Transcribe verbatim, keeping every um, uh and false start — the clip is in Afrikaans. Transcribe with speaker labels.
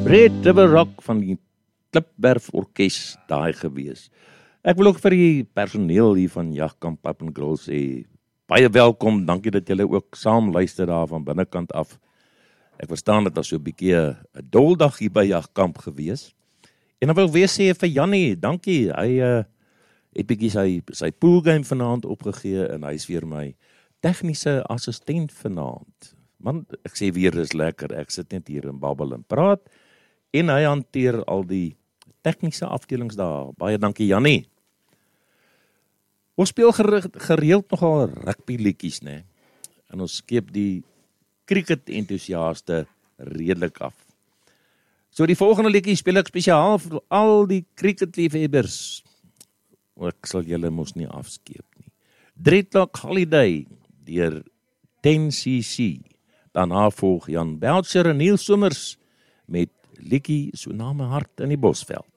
Speaker 1: Red River Rock van die Klipwerf Orkes daai gewees. Ek wil ook vir die personeel hier van Jagtkamp Pub and Grill sê, baie welkom, dankie dat julle ook saam luister daar van binnekant af. Ek verstaan dit was so 'n bietjie 'n doldag hier by Jagtkamp gewees. En dan wil weer sê vir Jannie, dankie, hy uh, het bietjie sy, sy poolgame vanaand opgegee en hy is weer my tegniese assistent vanaand. Man, ek sê weer, is lekker, ek sit net hier en babbel en praat, en hy hanteer al die tegniese afdelings daar. Baie dankie, Jannie. Ons speel gereeld nogal rugby liedjies, né? En ons skeep die cricket enthousiaste redelik af. So die volgende liedjie speel ek spesiaal vir al die cricket liefhebbers. Ek sal julle mos nie afskeep nie. Dreadlock Holiday deur ten C C. Daarna volg Jan Belcher en Niels Somers met liedjie So na my hart in die Bosveld.